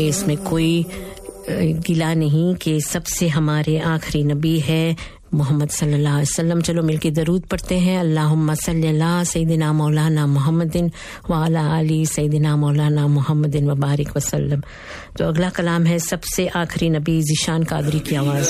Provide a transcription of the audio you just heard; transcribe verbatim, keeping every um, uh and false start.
इसमें कोई गिला नहीं कि सबसे हमारे आखिरी नबी है मोहम्मद सल्लल्लाहु अलैहि वसल्लम। चलो मिलके दरूद पढ़ते हैं। अल्लाहुम्मा सल्ली अला सय्यिदिना मौलाना मुहम्मदिन व अला आलि सय्यिदिना मौलाना मुहम्मदिन व बारिक वसल्लम। तो अगला कलाम है सबसे आखिरी नबी ज़ीशान कादरी की आवाज़।